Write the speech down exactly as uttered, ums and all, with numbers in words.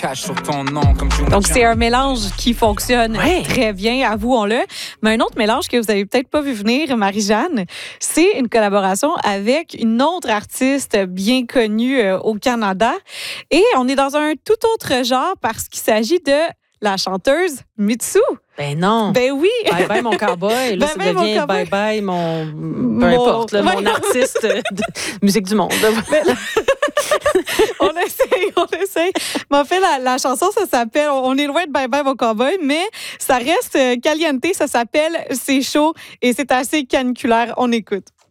cash sur ton nom comme tu Donc, c'est un mélange qui fonctionne Ouais. très bien, avouons-le. Mais un autre mélange que vous avez peut-être pas vu venir, Marie-Jeanne, c'est une collaboration avec une autre artiste bien connue euh, au Canada. Et on est dans un tout autre genre parce qu'il s'agit de la chanteuse Mitsou. Ben non. Ben oui. Bye bye mon cowboy. Là, Bye ça bye, mon devient cowboy. bye bye mon. Peu Mon- importe, là, Ouais. mon artiste de musique du monde. On essaye, on essaye. Mais en fait, la, la chanson, ça s'appelle On est loin de Bye Bye mon cowboy, mais ça reste euh, caliente. Ça s'appelle C'est chaud et c'est assez caniculaire. On écoute.